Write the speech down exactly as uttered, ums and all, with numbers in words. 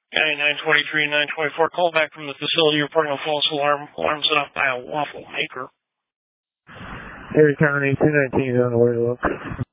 County nine twenty-three and nine twenty-four, call back from the facility reporting a false alarm. Alarm set off by a waffle maker. Erie County two nineteen is on the way to look.